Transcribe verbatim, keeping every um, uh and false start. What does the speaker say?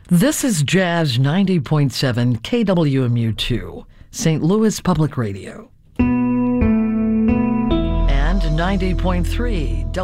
This is Jazz ninety point seven K W M U two, Saint Louis Public Radio. And ninety point three